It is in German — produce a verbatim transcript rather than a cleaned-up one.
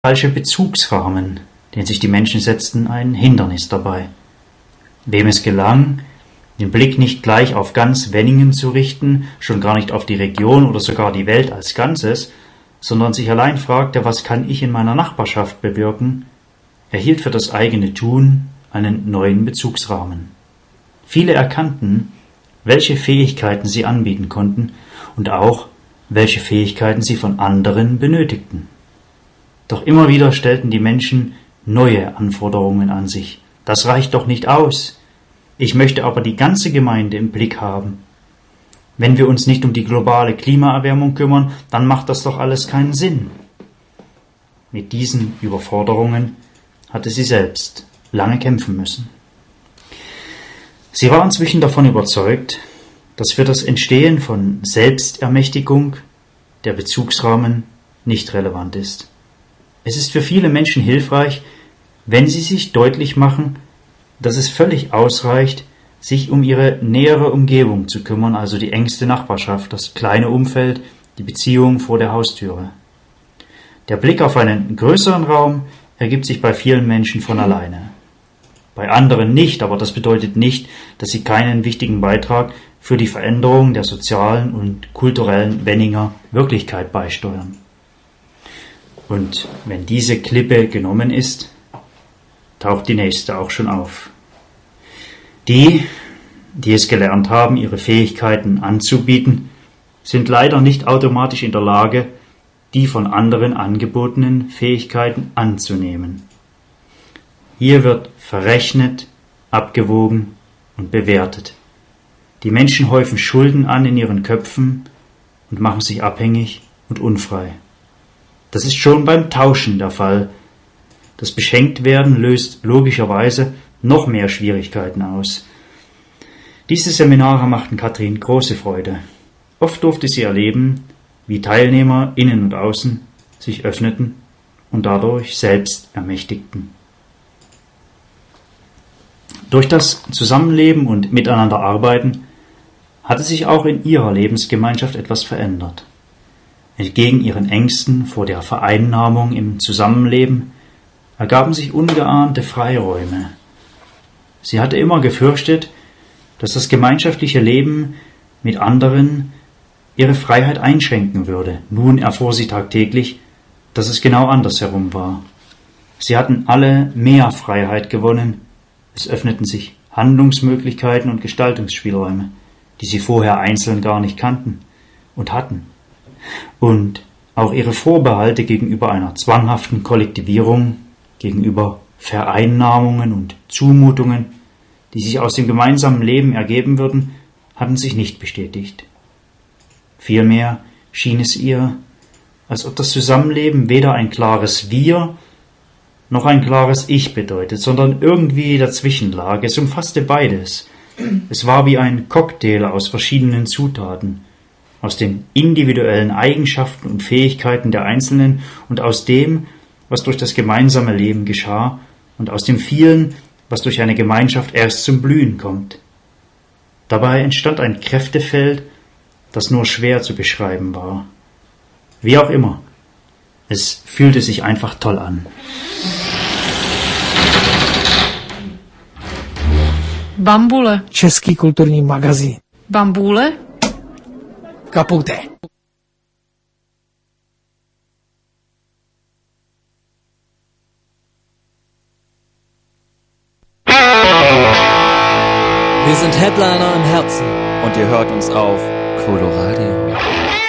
falsche Bezugsrahmen, den sich die Menschen setzten, ein Hindernis dabei. Wem es gelang, den Blick nicht gleich auf ganz Wenningen zu richten, schon gar nicht auf die Region oder sogar die Welt als Ganzes, sondern sich allein fragte, was kann ich in meiner Nachbarschaft bewirken, erhielt für das eigene Tun einen neuen Bezugsrahmen. Viele erkannten, welche Fähigkeiten sie anbieten konnten und auch, welche Fähigkeiten sie von anderen benötigten. Doch immer wieder stellten die Menschen neue Anforderungen an sich. Das reicht doch nicht aus. Ich möchte aber die ganze Gemeinde im Blick haben. Wenn wir uns nicht um die globale Klimaerwärmung kümmern, dann macht das doch alles keinen Sinn. Mit diesen Überforderungen hatte sie selbst lange kämpfen müssen. Sie war inzwischen davon überzeugt, dass für das Entstehen von Selbstermächtigung der Bezugsrahmen nicht relevant ist. Es ist für viele Menschen hilfreich, wenn sie sich deutlich machen, dass es völlig ausreicht, sich um ihre nähere Umgebung zu kümmern, also die engste Nachbarschaft, das kleine Umfeld, die Beziehung vor der Haustüre. Der Blick auf einen größeren Raum ergibt sich bei vielen Menschen von alleine. Bei anderen nicht, aber das bedeutet nicht, dass sie keinen wichtigen Beitrag für die Veränderung der sozialen und kulturellen Wenninger Wirklichkeit beisteuern. Und wenn diese Klippe genommen ist, taucht die nächste auch schon auf. Die, die es gelernt haben, ihre Fähigkeiten anzubieten, sind leider nicht automatisch in der Lage, die von anderen angebotenen Fähigkeiten anzunehmen. Hier wird verrechnet, abgewogen und bewertet. Die Menschen häufen Schulden an in ihren Köpfen und machen sich abhängig und unfrei. Das ist schon beim Tauschen der Fall. Das Beschenktwerden löst logischerweise noch mehr Schwierigkeiten aus. Diese Seminare machten Katrin große Freude. Oft durfte sie erleben, wie Teilnehmer innen und außen sich öffneten und dadurch selbst ermächtigten. Durch das Zusammenleben und Miteinanderarbeiten hatte sich auch in ihrer Lebensgemeinschaft etwas verändert. Entgegen ihren Ängsten vor der Vereinnahmung im Zusammenleben ergaben sich ungeahnte Freiräume. Sie hatte immer gefürchtet, dass das gemeinschaftliche Leben mit anderen ihre Freiheit einschränken würde. Nun erfuhr sie tagtäglich, dass es genau andersherum war. Sie hatten alle mehr Freiheit gewonnen, es öffneten sich Handlungsmöglichkeiten und Gestaltungsspielräume, die sie vorher einzeln gar nicht kannten und hatten. Und auch ihre Vorbehalte gegenüber einer zwanghaften Kollektivierung, gegenüber Vereinnahmungen und Zumutungen, die sich aus dem gemeinsamen Leben ergeben würden, hatten sich nicht bestätigt. Vielmehr schien es ihr, als ob das Zusammenleben weder ein klares Wir noch ein klares Ich bedeutet, sondern irgendwie dazwischen lag. Es umfasste beides. Es war wie ein Cocktail aus verschiedenen Zutaten, aus den individuellen Eigenschaften und Fähigkeiten der Einzelnen und aus dem, was durch das gemeinsame Leben geschah und aus dem vielen, was durch eine Gemeinschaft erst zum Blühen kommt. Dabei entstand ein Kräftefeld, das nur schwer zu beschreiben war. Wie auch immer, es fühlte sich einfach toll an. Bambule. Český kulturní magazín. Bambule. Kaputé. Wir sind Headliner im Herzen und ihr hört uns auf Coloradio.